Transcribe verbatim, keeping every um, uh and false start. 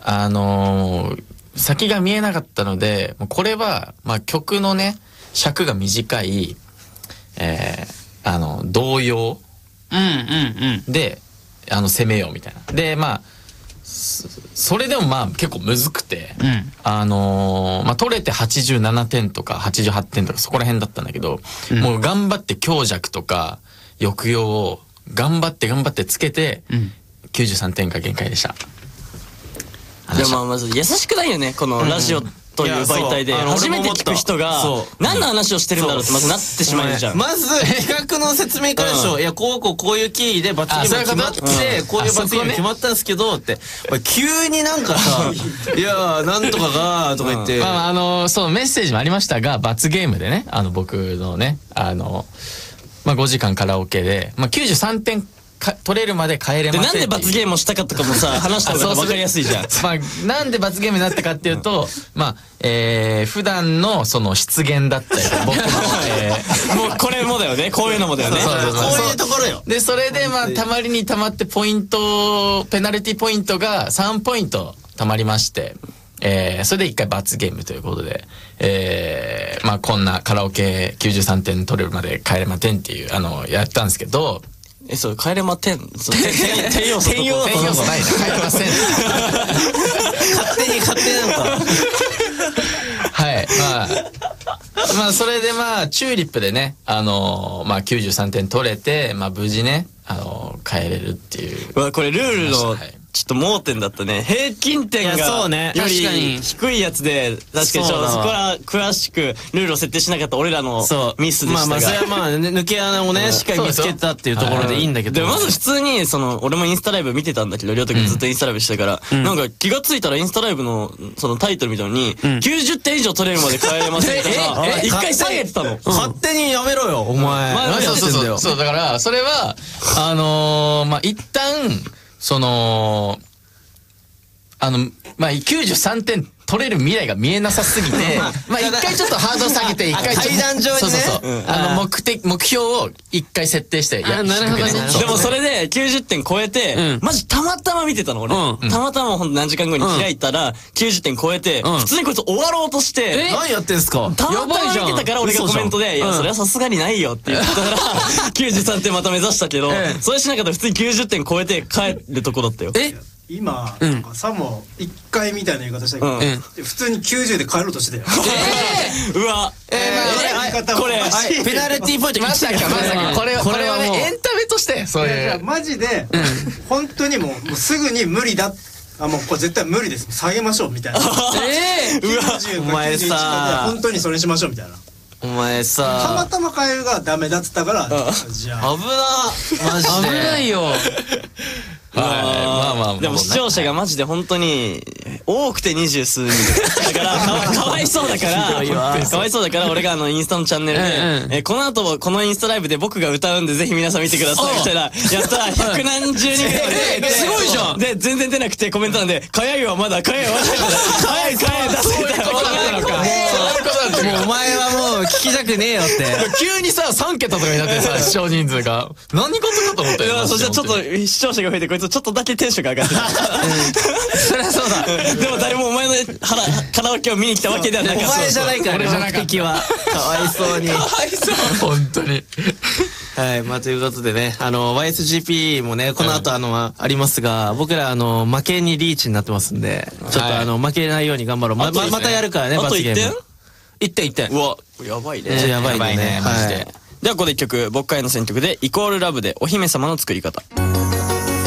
あのー、先が見えなかったので、これは、まあ、曲のね、尺が短い、えー、あの、童謡うんうんうんで、あの、攻めようみたいな。で、まあ、それでもまあ結構むずくて、うん、あのー、まあ取れてはちじゅうななてんとかはちじゅうはちてんとかそこら辺だったんだけど、うん、もう頑張って強弱とか抑揚を頑張って頑張ってつけて、うん、きゅうじゅうさんてんが限界でした。 でもまあまず優しくないよね、このラジオという媒体で初めて聞く人が何の話をしてるんだろうってまずなってしまうじゃん。 まず企画の説明からでしょ。いやこうこうこういう経緯で罰ゲーム決まってこういう罰ゲーム決まったんですけどって急になんかさいやなんとかがとか言って、 まああのそうメッセージもありましたが、罰ゲームでね、あの僕のねあのまあごじかんカラオケでまあきゅうじゅうさんてん取れるまで帰れません。 でなんで罰ゲームをしたかとかもさ話した方が分かりやすいじゃん。 まあなんで罰ゲームになったかっていうと、まあえー、普段のその失言だったりとか僕の、 えー、もうこれもだよね、こういうのもだよね。 そうそうそうそう、こういうところよ。 でそれでまあたまりにたまってポイントペナルティポイントがさんポイントたまりまして。えー、それで一回罰ゲームということで、えー、まあこんなカラオケきゅうじゅうさんてん取れるまで帰れまてんっていうあのやったんですけど。 え、そう、帰れまてん。そう、天要素と天要素ないな。帰れません。 勝手に勝手なのか。 はい。まあ、まあ、それでまあ、チューリップでね、あのー、まあ、きゅうじゅうさんてん取れて、まあ、無事ね、あのー、帰れるっていう。 うわ、これルールの、ちょっと盲点だったね。平均点がより低いやつで、確かにそこは詳しくルールを設定しなかった俺らのミスでしたが。 まあまあそれはまあ抜け穴をねしっかり見つけたっていうところでいいんだけど。 でまず普通にその俺もインスタライブ見てたんだけど、りょうたくんずっとインスタライブしてたからなんか気がついたらインスタライブのそのタイトルみたいのにきゅうじゅってん以上取れるまで帰れませんとか一回下げてたの。 勝手にやめろよお前。何やってんだよ。 そうだからそれはあのまあ一旦その。あの、まあ、きゅうじゅうさんてん取れる未来が見えなさすぎて、まあ、一回ちょっとハードル下げて、一回階段上にね。 そうそうそう。あの、目的、目標を一回設定して、 や、なるほどね。でもそれできゅうじゅってん超えて、マジたまたま見てたの、俺。たまたまほんと何時間後に開いたら、きゅうじゅってん超えて、普通にこいつ終わろうとして、 何やってんすか？ たまたま見てたから俺がコメントで、いや、それはさすがにないよって言ったから、きゅうじゅうさんてんまた目指したけど、それしなかったら普通にきゅうじゅってん超えて帰るとこだったよ。 え今、なんかさもいっかいみたいな言い方したけど、普通にきゅうじゅうで帰ろうとしてたよ。 えうわえー、 これペナルティーポイントまさかまさかこれこれはねエンタメとしてそういうマジで本当にもうすぐに無理だ。あもうこれ絶対無理です。下げましょうみたいな。 ええうわお前さ本当にそれにしましょうみたいな。 お前さたまたま変えるがダメだっつったからじゃあ危なマジで危ないよ。 まあまあでも視聴者がマジで本当に多くて二十数人だからかわいそうだからかわいそうだから俺があのインスタのチャンネルでこの後このインスタライブで僕が歌うんでぜひ皆さん見てくださいみたいなやったら百何十人ぐらいですごいじゃんで全然出なくてコメントなんで「かやいはまだかやいはまだ早い早い出せ」みたいなことなのか。 もうお前はもう聞きたくねえよって。 急にささんけたとかになってさ視聴人数が何事かと思ったよ。 そしたらちょっと視聴者が増えてこいつちょっとだけテンションが上がってた。 そりゃそうだ。 でも誰もお前のカラオケを見に来たわけではなかった。 お前じゃないからね目的は。かわいそうに。かわいそう本当に。 はい、まあということでね、あの ワイエスジーピー もねこの後あのありますが、僕らあの負けにリーチになってますんで、ちょっとあの負けないように頑張ろう。ままたやるからね罰ゲーム。いってんいってん。 うわやばいね。 やばいねマジで。 ではここで一曲、僕からの選曲でイコールラブでお姫様の作り方。